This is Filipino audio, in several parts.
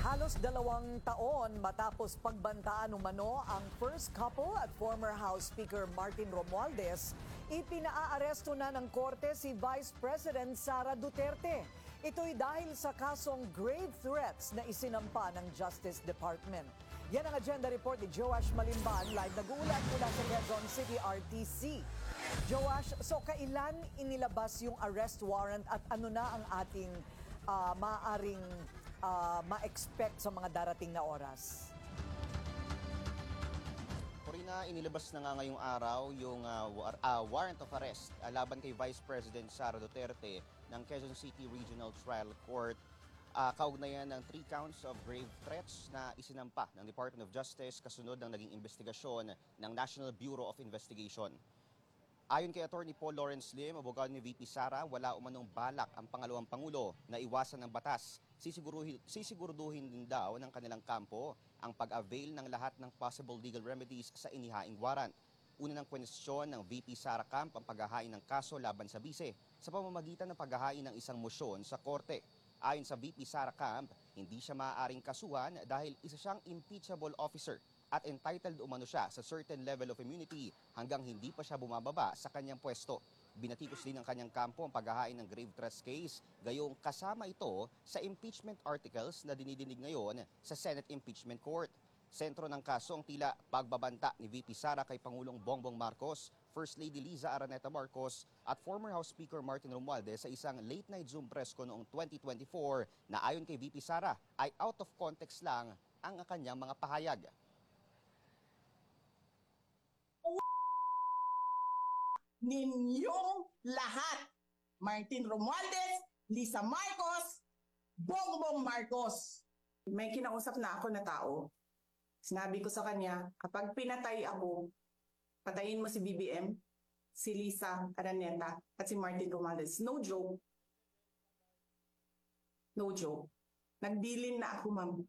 Halos 2 taon matapos pagbantaan umano ang first couple at former House Speaker Martin Romualdez, ipinaaresto na ng korte si Vice President Sara Duterte. Ito'y dahil sa kasong grave threats na isinampa ng Justice Department. Yan ang agenda report ni Joash Malimban, live nag-uulat mula sa Quezon City RTC. Joash, so kailan inilabas yung arrest warrant at ano na ang ating maaaring ma-expect sa mga darating na oras? Corina, inilabas na nga ngayong araw yung warrant of arrest laban kay Vice President Sara Duterte ng Quezon City Regional Trial Court. Kaugnayan ng 3 counts of grave threats na isinampa ng Department of Justice kasunod ng naging investigasyon ng National Bureau of Investigation. Ayon kay Attorney Paul Lawrence Lim, abogado ni VP Sara, wala umanong balak ang pangalawang Pangulo na iwasan ng batas. Sisiguraduhin din daw ng kanilang kampo ang pag-avail ng lahat ng possible legal remedies sa inihaing warrant. Una ng kwestiyon ng VP Sara Camp ang paghahain ng kaso laban sa bise sa pamamagitan ng paghahain ng isang mosyón sa korte. Ayon sa VP Sara Camp, hindi siya maaaring kasuhan dahil isa siyang impeachable officer at entitled umano siya sa certain level of immunity hanggang hindi pa siya bumababa sa kanyang pwesto. Binatikos din ng kanyang kampo ang paghahain ng grave threats case, gayong kasama ito sa impeachment articles na dinidinig ngayon sa Senate Impeachment Court. Sentro ng kaso ang tila pagbabanta ni VP Sara kay Pangulong Bongbong Marcos, First Lady Liza Araneta Marcos at former House Speaker Martin Romualdez sa isang late-night Zoom press ko noong 2024 na ayon kay VP Sara ay out of context lang ang kanyang mga pahayag. Ninyong lahat, Martin Romualdez, Lisa Marcos, Bongbong Marcos. May kinausap na ako na tao. Sinabi ko sa kanya, kapag pinatay ako, patayin mo si BBM, si Lisa Araneta, at si Martin Romualdez. No joke. No joke. Nagdilin na ako, ma'am.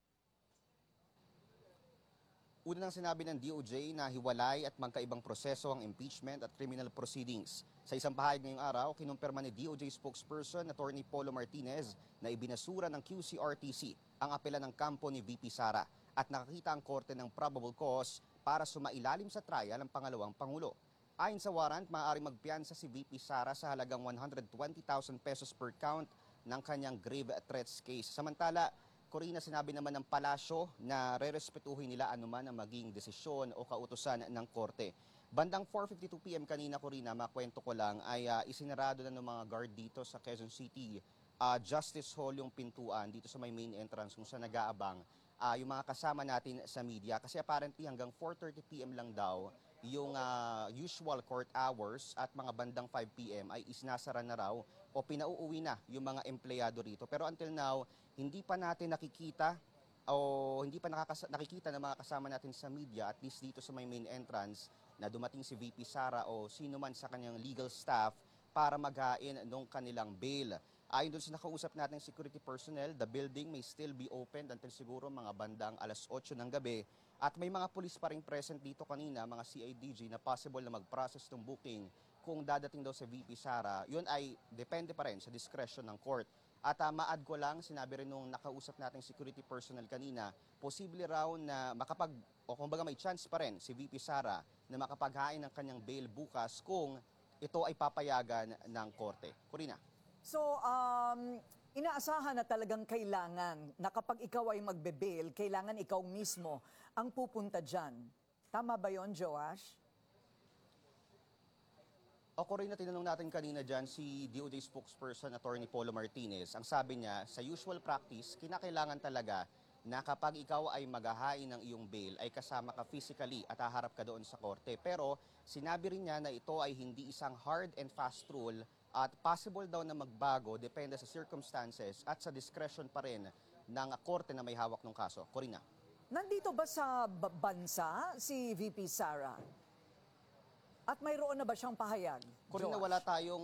Una nang sinabi ng DOJ na hiwalay at magkaibang proseso ang impeachment at criminal proceedings. Sa isang pahayag ngayong araw, kinumpirma ni DOJ spokesperson Attorney Polo Martinez na ibinasura ng QCRTC ang apela ng kampo ni VP Sara at nakakita ang korte ng probable cause para sumailalim sa trial ang pangalawang Pangulo. Ayon sa warrant, maaaring magpiyansa si VP Sara sa halagang 120,000 pesos per count ng kanyang grave threats case. Samantala, Corina, sinabi naman ng palasyo na rerespetuhin nila anuman ang maging desisyon o kautusan ng korte. Bandang 4:52 PM kanina, Corina, makwento ko lang, ay isinarado na ng mga guard dito sa Quezon City Justice Hall yung pintuan dito sa may main entrance kung saan nag-aabang yung mga kasama natin sa media. Kasi apparently hanggang 4:30 PM lang daw yung usual court hours at mga bandang 5 PM ay isinasara na raw o pinauuwi na yung mga empleyado rito. Pero until now, hindi pa natin nakikita o hindi pa nakikita ng mga kasama natin sa media, at least dito sa may main entrance, na dumating si VP Sara o sino man sa kanyang legal staff para maghain ng kanilang bail. Ayon doon sa nakausap natin security personnel, the building may still be opened until siguro mga bandang alas 8 ng gabi. At may mga pulis pa rin present dito kanina, mga CIDG, na possible na mag-process ng booking kung dadating daw sa VP Sara. Yun ay depende pa rin sa discretion ng court. At ma-add ko lang, sinabi rin nung nakausap nating security personnel kanina, posible raw na o kumbaga may chance pa rin si VP Sara na makapaghain ng kanyang bail bukas kung ito ay papayagan ng korte. Corina. So, inaasahan na talagang kailangan na kapag ikaw ay magbe-bail, kailangan ikaw mismo ang pupunta dyan. Tama ba yon, Joash? Ako rin na tinanong natin kanina dyan si DOJ spokesperson Attorney Polo Martinez. Ang sabi niya, sa usual practice, kinakailangan talaga na kapag ikaw ay maghahain ng iyong bail, ay kasama ka physically at haharap ka doon sa korte. Pero sinabi rin niya na ito ay hindi isang hard and fast rule at possible daw na magbago depende sa circumstances at sa discretion pa rin ng korte na may hawak ng kaso. Corina. Nandito ba sa bansa si VP Sara? At mayroon na ba siyang pahayag? Corina, Joash?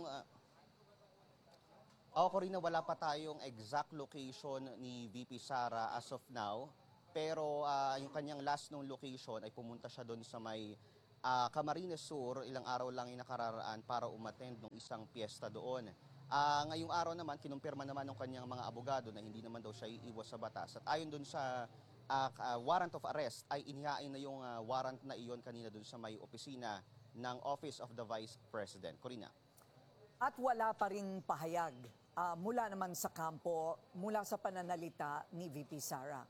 Corina, wala pa tayong exact location ni VP Sara as of now. Pero yung kanyang last nung location ay pumunta siya doon sa may Camarines Sur, ilang araw lang yung nakararaan para umattend ng isang piyesta doon. Ngayong araw naman, kinumpirma naman ng kanyang mga abogado na hindi naman daw siya iiwas sa batas. At ayon dun sa warrant of arrest, ay inihain na yung warrant na iyon kanina dun sa may opisina ng Office of the Vice President. Corina. At wala pa ring pahayag mula naman sa kampo, mula sa pananalita ni VP Sara.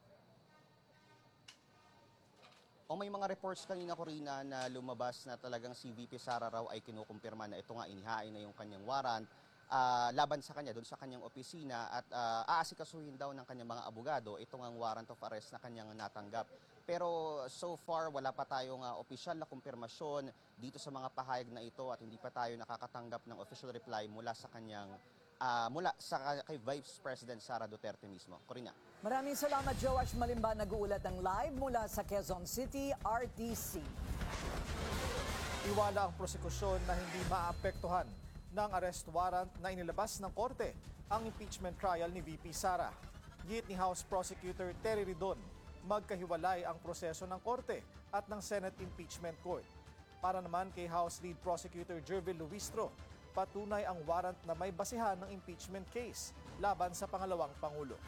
O may mga reports kanina, Corina, na lumabas na talagang si VP Sara raw ay kinukumpirma na ito nga inihain na yung kanyang warrant laban sa kanya doon sa kanyang opisina at aasikasuhin daw ng kanyang mga abogado itong ang warrant of arrest na kanyang natanggap. Pero so far wala pa tayong opisyal na kumpirmasyon dito sa mga pahayag na ito at hindi pa tayo nakakatanggap ng official reply mula sa kanyang kay Vice President Sara Duterte mismo. Corina. Maraming salamat, Joash Malimba, nag-uulat ng live mula sa Quezon City, RTC. Iwala ang prosekusyon na hindi maapektuhan ng arrest warrant na inilabas ng korte ang impeachment trial ni VP Sara. Git ni House Prosecutor Terry Ridon, magkahiwalay ang proseso ng korte at ng Senate Impeachment Court. Para naman kay House Lead Prosecutor Jervil Luistro, patunay ang warrant na may basihan ng impeachment case laban sa pangalawang Pangulo.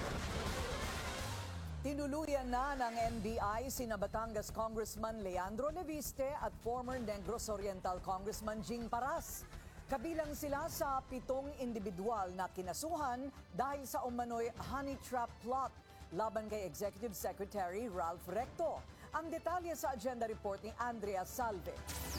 Tinuluyan na ng NBI sina Batangas Congressman Leandro Leviste at former Negros Oriental Congressman Jing Paras. Kabilang sila sa 7 individual na kinasuhan dahil sa umano'y honey trap plot laban kay Executive Secretary Ralph Recto. Ang detalye sa agenda report ni Andrea Salve.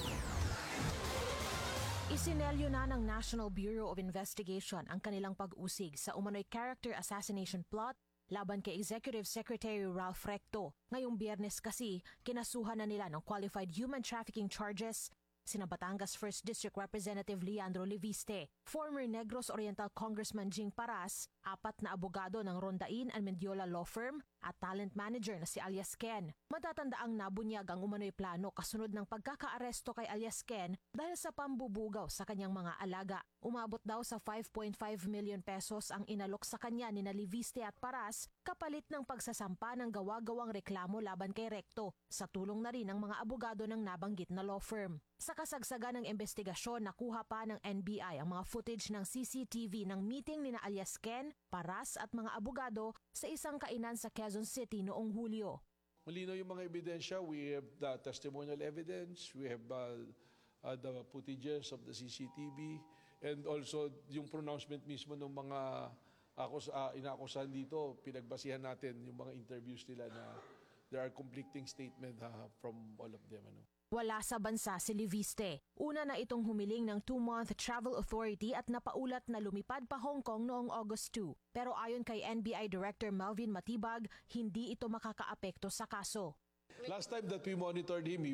Isinelyo na ng National Bureau of Investigation ang kanilang pag-usig sa umano'y character assassination plot laban kay Executive Secretary Ralph Recto. Ngayong Biyernes kasi, kinasuhan na nila ng qualified human trafficking charges sina Batangas 1st District Representative Leandro Leviste, former Negros Oriental Congressman Jing Paras, 4 na abogado ng Rondain and Mendiola Law Firm at talent manager na si Alias Ken. Matatandaang nabunyag ang umano'y plano kasunod ng pagkakaaresto kay Alias Ken dahil sa pambubugaw sa kanyang mga alaga. Umabot daw sa 5.5 million pesos ang inalok sa kanya ni Leviste at Paras kapalit ng pagsasampa ng gawa-gawang reklamo laban kay Recto sa tulong na rin ng mga abogado ng nabanggit na law firm. Sa kasagsagan ng investigasyon, nakuha pa ng NBI ang mga footage ng CCTV ng meeting ni Alias Ken, Paras at mga abogado sa isang kainan sa Quezon City noong Hulyo. Malinaw yung mga ebidensya. We have the testimonial evidence, we have the footages of the CCTV, and also yung pronouncement mismo ng mga inaakusahan dito, pinagbasihan natin yung mga interviews nila na there are conflicting statements from all of them. Wala sa bansa si Leviste. Una na itong humiling ng 2-month travel authority at napaulat na lumipad pa Hong Kong noong August 2. Pero ayon kay NBI Director Melvin Matibag, hindi ito makakaapekto sa kaso. Last time that we monitored him,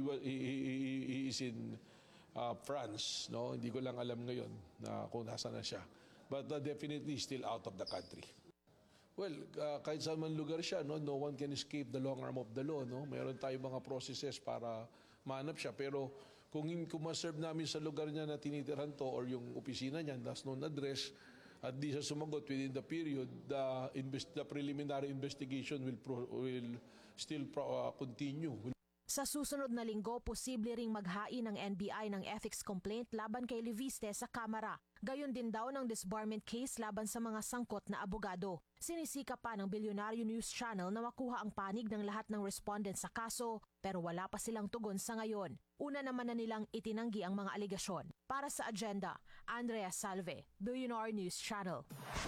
he is in France. No? Hindi ko lang alam ngayon na kung nasa na siya. But definitely still out of the country. Well, kahit saan man lugar siya, no one can escape the long arm of the law. No? Mayroon tayong mga processes para mahanap siya. Pero kung ma-serve namin sa lugar niya na tinitirahan to or yung opisina niya, that's known address, at di siya sumagot within the period, the preliminary investigation will still continue. Sa susunod na linggo, posible ring maghain ng NBI ng ethics complaint laban kay Leviste sa Kamara. Gayon din daw ng disbarment case laban sa mga sangkot na abogado. Sinisika pa ng Bilyonaryo News Channel na makuha ang panig ng lahat ng respondent sa kaso, pero wala pa silang tugon sa ngayon. Una naman na nilang itinanggi ang mga aligasyon. Para sa agenda, Andrea Salve, Bilyonaryo News Channel.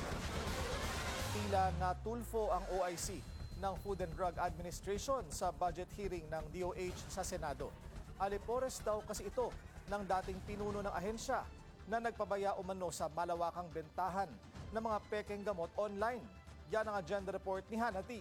Tila natulfo ang OIC ng Food and Drug Administration sa budget hearing ng DOH sa Senado. Alipores daw kasi ito ng dating pinuno ng ahensya na nagpabaya umano sa malawakang bentahan ng mga pekeng gamot online. Yan ang agenda report ni Hanati.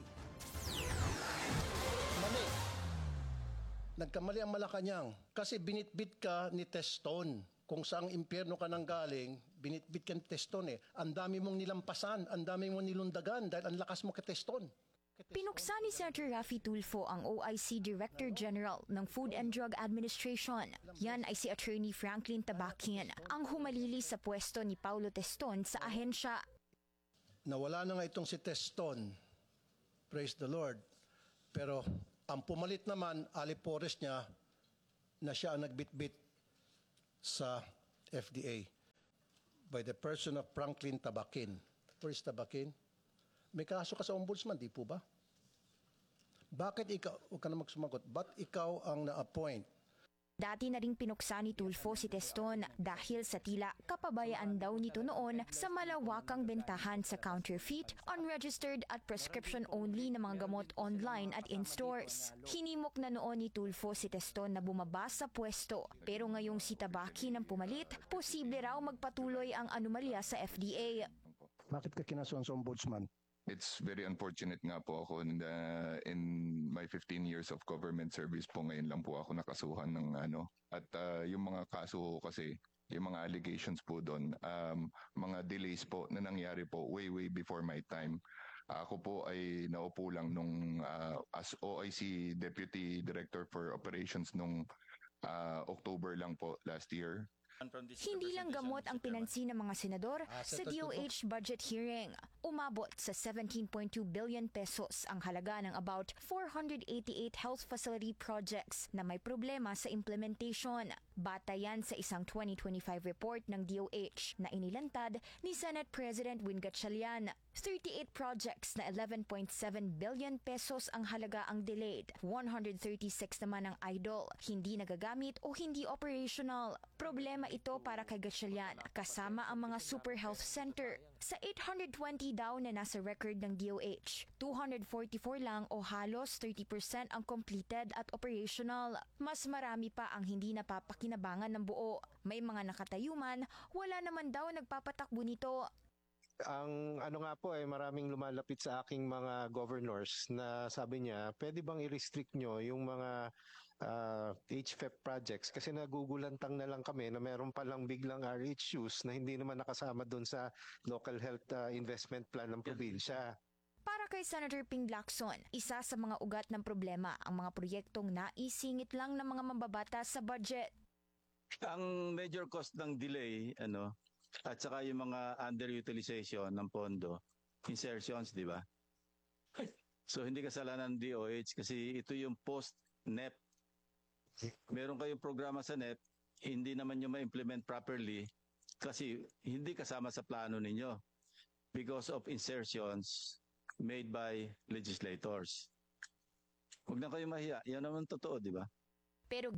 Mali. Nagkamali ang Malacanang kasi binitbit ka ni Teston. Kung saang impyerno ka nang galing, binitbit ka ni Teston eh. Ang dami mong nilampasan, ang dami mong nilundagan dahil ang lakas mo kay Teston. Pinuksa ni Senator Raffy Tulfo ang OIC Director General ng Food and Drug Administration. Yan ay si Attorney Franklin Tabaquian, ang humalili sa pwesto ni Paulo Teston sa ahensya. Nawala na nga itong si Teston. Praise the Lord. Pero ang pumalit naman, alipores niya na siya ang nagbitbit sa FDA. by the person of Franklin Tabakin. Where is Tabakin? May kaso ka sa ombudsman, di po ba? Bakit ikaw, huwag ka na magsumagot, ba't ikaw ang na-appoint? Dati na ring pinuksa ni Tulfo si Teston dahil sa tila kapabayaan daw nito noon sa malawakang bentahan sa counterfeit, unregistered at prescription-only na mga gamot online at in-stores. Hinimok na noon ni Tulfo si Teston na bumaba sa pwesto, pero ngayong si Tabakin ang pumalit, posible raw magpatuloy ang anomalya sa FDA. Bakit ka kinasuhan sa ombudsman? It's very unfortunate nga po ako in my 15 years of government service po ngayon lang po ako nakasuhan ng at yung mga kaso kasi yung mga allegations po doon mga delays po na nangyari po way before my time. Ako po ay naupo lang nung as OIC Deputy Director for Operations nung October lang po last year. Hindi lang gamot ang pinansin ng mga senador sa DOH budget hearing. Umabot sa 17.2 billion pesos ang halaga ng about 488 health facility projects na may problema sa implementation. Batayan sa isang 2025 report ng DOH na inilantad ni Senate President Win Gatchalian. 38 projects na 11.7 billion pesos ang halaga ang delayed. 136 naman ang idle, hindi nagagamit o hindi operational. Problema ito para kay Gatchalian, kasama ang mga super health center. Sa 820 daw na nasa record ng DOH, 244 lang o halos 30% ang completed at operational. Mas marami pa ang hindi napapakinabangan ng buo. May mga nakatayuman, wala naman daw nagpapatakbo nito. Ang nga po ay maraming lumalapit sa aking mga governors na sabi niya, pwede bang i-restrict nyo yung mga HFEP projects kasi nagugulantang na lang kami na meron palang biglang RHUs na hindi naman nakasama doon sa local health investment plan ng probinsya. Para kay Senator Ping Lacson, isa sa mga ugat ng problema ang mga proyektong naisingit lang ng mga mambabata sa budget. Ang major cost ng delay, at saka yung mga underutilization ng pondo, insertions, di ba? So hindi kasalanan ng DOH kasi ito yung post-NEP. Meron kayong programa sa NEP, hindi naman nyo ma-implement properly kasi hindi kasama sa plano ninyo because of insertions made by legislators. Huwag na kayong mahiya. Yan naman totoo, di ba? Pero